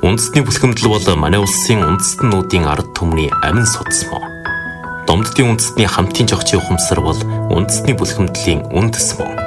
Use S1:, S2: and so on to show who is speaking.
S1: Үндэсний бүлхэмдэл бол манай улсын үндэстнүүдийн ард түмний амин судас мөн. Домддын үндэстний хамтын жогчийн ухамсар бол үндэсний бүлхэмдлийн үндэс мөн.